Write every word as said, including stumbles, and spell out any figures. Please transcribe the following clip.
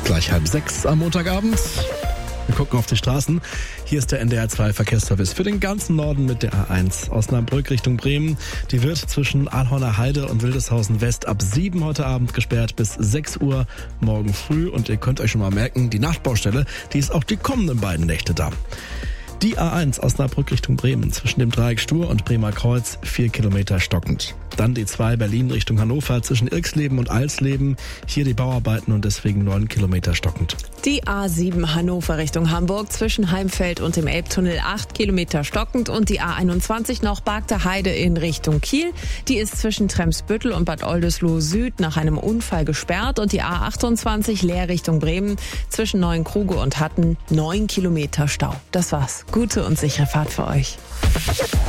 Gleich halb sechs am Montagabend. Wir gucken auf die Straßen. Hier ist der N D R zwei Verkehrsservice für den ganzen Norden mit der A eins. Osnabrück Richtung Bremen. Die wird zwischen Ahlhorner Heide und Wildeshausen West ab sieben heute Abend gesperrt bis sechs Uhr morgen früh. Und ihr könnt euch schon mal merken, die Nachtbaustelle, die ist auch die kommenden beiden Nächte da. Die A eins Osnabrück Richtung Bremen zwischen dem Dreieck Stur und Bremer Kreuz vier Kilometer stockend. Dann die zwei Berlin Richtung Hannover zwischen Ilksleben und Alsleben. Hier die Bauarbeiten und deswegen neun Kilometer stockend. Die A sieben Hannover Richtung Hamburg zwischen Heimfeld und dem Elbtunnel acht Kilometer stockend und die A einundzwanzig noch Bargter Heide in Richtung Kiel. Die ist zwischen Tremsbüttel und Bad Oldesloe Süd nach einem Unfall gesperrt und die A achtundzwanzig leer Richtung Bremen zwischen Neuenkruge und Hatten neun Kilometer Stau. Das war's. Gute und sichere Fahrt für euch.